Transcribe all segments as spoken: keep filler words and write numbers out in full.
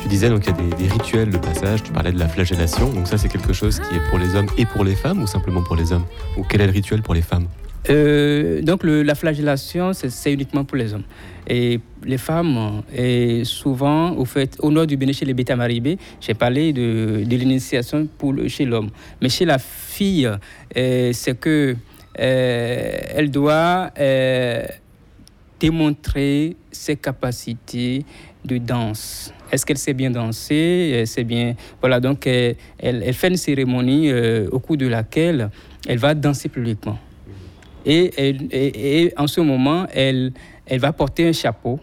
Tu disais donc il y a des, des rituels de passage, tu parlais de la flagellation, donc ça c'est quelque chose qui est pour les hommes et pour les femmes ou simplement pour les hommes? Ou quel est le rituel pour les femmes? Euh, donc le, la flagellation, c'est, c'est uniquement pour les hommes. Et les femmes, et souvent, au, fait, au nord du Bénin, chez les Beta Maribé, j'ai parlé de, de l'initiation pour le, chez l'homme. Mais chez la fille, euh, c'est que euh, elle doit euh, démontrer ses capacités de danse. Est-ce qu'elle sait bien danser? Elle sait bien... Voilà, donc euh, elle, elle fait une cérémonie euh, au cours de laquelle elle va danser publiquement. Et, et, et en ce moment, elle, elle va porter un chapeau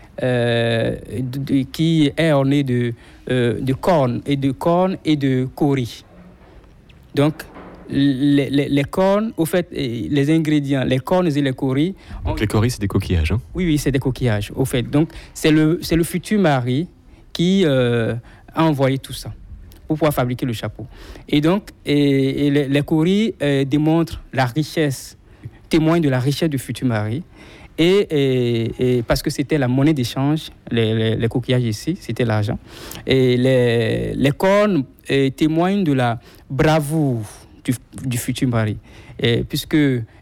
euh, de, de, qui est orné de, euh, de cornes et de cornes et de cauris. Donc, les, les, les cornes, au fait, les ingrédients, les cornes et les cauris... On... Donc les cauris, c'est des coquillages, hein? Oui, oui, c'est des coquillages, au fait. Donc, c'est le, c'est le futur mari qui euh, a envoyé tout ça pour pouvoir fabriquer le chapeau. Et donc, et, et les, les cauris euh, démontrent la richesse, témoignent de la richesse du futur mari. Et, et, et parce que c'était la monnaie d'échange, les, les, les coquillages ici, c'était l'argent. Et les, les cornes et, témoignent de la bravoure du, du futur mari. Et, puisque,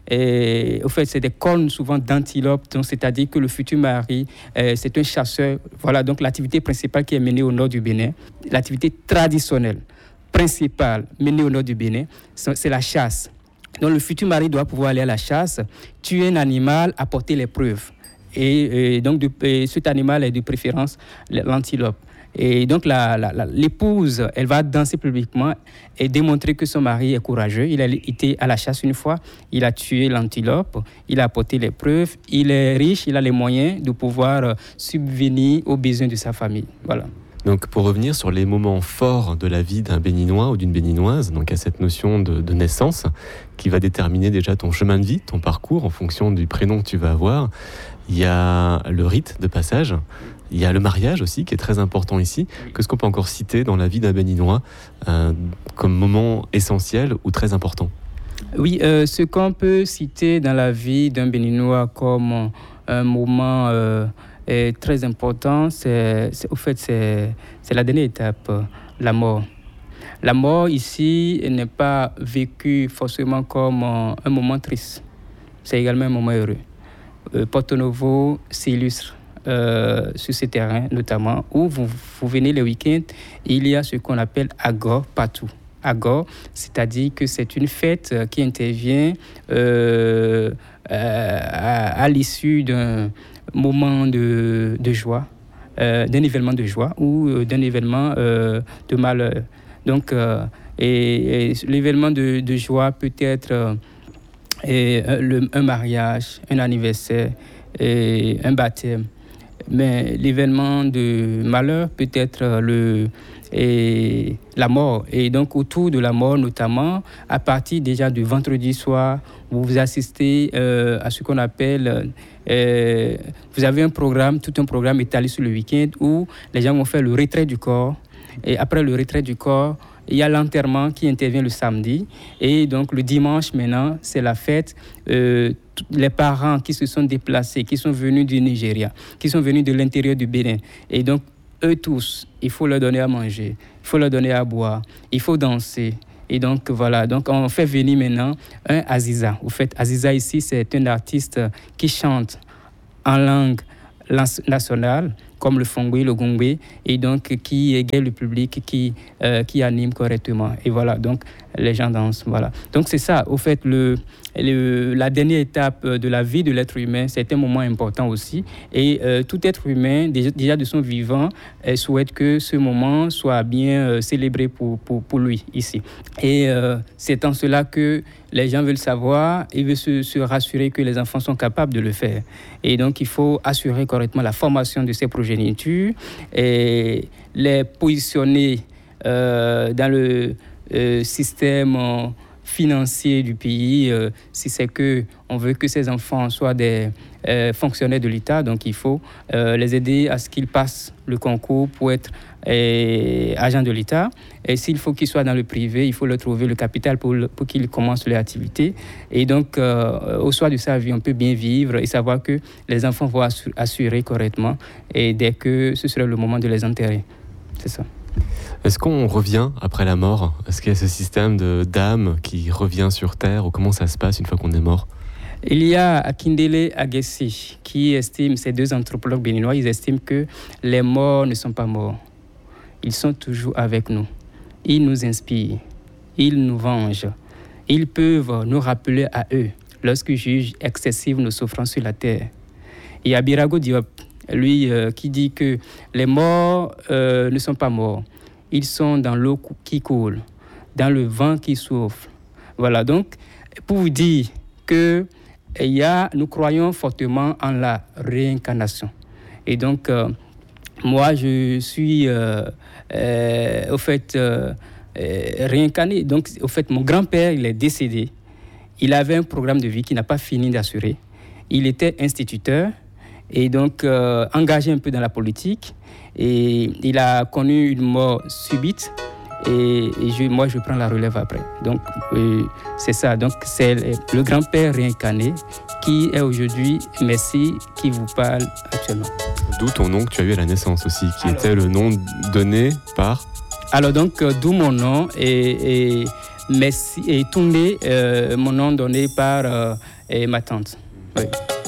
et, au fait, c'est des cornes souvent d'antilope, donc c'est-à-dire que le futur mari, et, c'est un chasseur. Voilà, donc l'activité principale qui est menée au nord du Bénin, l'activité traditionnelle principale menée au nord du Bénin, c'est la chasse. Donc le futur mari doit pouvoir aller à la chasse, tuer un animal, apporter les preuves. Et, et donc de, et cet animal est de préférence l'antilope. Et donc la, la, la, l'épouse, elle va danser publiquement et démontrer que son mari est courageux. Il a été à la chasse une fois, il a tué l'antilope, il a apporté les preuves, il est riche, il a les moyens de pouvoir subvenir aux besoins de sa famille. Voilà. Donc pour revenir sur les moments forts de la vie d'un Béninois ou d'une Béninoise, donc à cette notion de, de naissance qui va déterminer déjà ton chemin de vie, ton parcours en fonction du prénom que tu vas avoir. Il y a le rite de passage, il y a le mariage aussi qui est très important ici. Qu'est-ce qu'on peut encore citer dans la vie d'un Béninois euh, comme moment essentiel ou très important? Oui, euh, ce qu'on peut citer dans la vie d'un Béninois comme un moment... Euh, est très important, c'est, c'est, au fait, c'est, c'est la dernière étape, la mort. La mort ici n'est pas vécue forcément comme un, un moment triste. C'est également un moment heureux. Euh, Porto Novo s'illustre euh, sur ces terrains, notamment, où vous, vous venez le week-end, il y a ce qu'on appelle Agor partout. Agor, c'est-à-dire que c'est une fête qui intervient euh, à, à l'issue d'un moment de, de joie, euh, d'un événement de joie ou euh, d'un événement euh, de malheur. Donc, euh, et, et l'événement de, de joie peut être euh, et, le, un mariage, un anniversaire, et un baptême. Mais l'événement de malheur peut être le, et la mort. Et donc, autour de la mort, notamment, à partir déjà du vendredi soir, vous vous assistez euh, à ce qu'on appelle... Euh, vous avez un programme, tout un programme étalé sur le week-end où les gens vont faire le retrait du corps. Et après le retrait du corps, il y a l'enterrement qui intervient le samedi. Et donc, le dimanche, maintenant, c'est la fête. Euh, les parents qui se sont déplacés, qui sont venus du Nigeria, qui sont venus de l'intérieur du Bénin. Et donc, eux tous, il faut leur donner à manger, il faut leur donner à boire, il faut danser. Et donc, voilà. Donc, on fait venir maintenant un Aziza. Au fait, Aziza, ici, c'est un artiste qui chante en langue nationale, comme le fongwe, le gongwe, et donc qui égaye le public, qui, euh, qui anime correctement. Et voilà, donc les gens dansent. Voilà. Donc c'est ça, au fait, le, le, la dernière étape de la vie de l'être humain, c'est un moment important aussi. Et euh, tout être humain, déjà, déjà de son vivant, euh, souhaite que ce moment soit bien euh, célébré pour, pour, pour lui ici. Et euh, c'est en cela que les gens veulent savoir, ils veulent se, se rassurer que les enfants sont capables de le faire. Et donc, il faut assurer correctement la formation de ces progénitures et les positionner euh, dans le euh, système euh, financier du pays. Euh, si c'est qu'on veut que ces enfants soient des euh, fonctionnaires de l'État, donc il faut euh, les aider à ce qu'ils passent le concours pour être et agent de l'État. Et s'il faut qu'ils soient dans le privé, il faut leur trouver le capital pour, le, pour qu'ils commencent leur activité. Et donc, euh, au soir de sa vie, on peut bien vivre et savoir que les enfants vont assurer correctement et dès que ce serait le moment de les enterrer. c'est ça. Est-ce qu'on revient après la mort? Est-ce qu'il y a ce système de, d'âme qui revient sur Terre, ou comment ça se passe une fois qu'on est mort? Il y a Akindele Agessi qui estime, ces deux anthropologues béninois, ils estiment que les morts ne sont pas morts. Ils sont toujours avec nous. Ils nous inspirent. Ils nous vengent. Ils peuvent nous rappeler à eux lorsqu'ils jugent excessives nos souffrances sur la terre. Il y a Birago Diop, lui, euh, qui dit que les morts euh, ne sont pas morts. Ils sont dans l'eau qui coule, dans le vent qui souffle. Voilà, donc, pour vous dire que il y a, nous croyons fortement en la réincarnation. Et donc, euh, moi, je suis, euh, euh, au fait, euh, euh, réincarné. Donc, au fait, mon grand-père, il est décédé. Il avait un programme de vie qu'il n'a pas fini d'assurer. Il était instituteur et donc euh, engagé un peu dans la politique. Et il a connu une mort subite. Et, et je, moi, je prends la relève après. Donc, euh, c'est ça. Donc, c'est le, le grand-père réincarné qui est aujourd'hui Messi qui vous parle actuellement. D'où ton nom que tu as eu à la naissance aussi, qui alors, était le nom donné par... Alors, donc, euh, d'où mon nom et, et Messi et Toundé, euh, mon nom donné par euh, et ma tante. Oui.